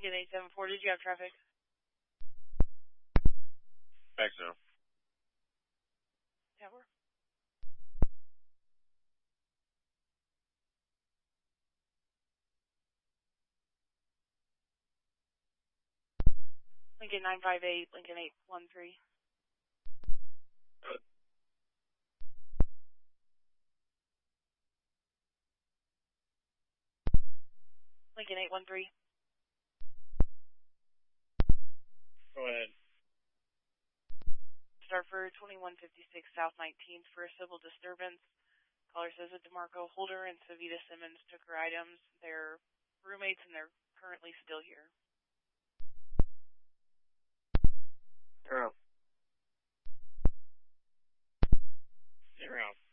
Lincoln 874, did you have traffic? Back zero. Tower. Lincoln 958, Lincoln 813. Lincoln 813. Go ahead. Start for 2156 South 19th for a civil disturbance. Caller says that DeMarco Holder and Savita Simmons took her items. They're roommates and they're currently still here. Zero.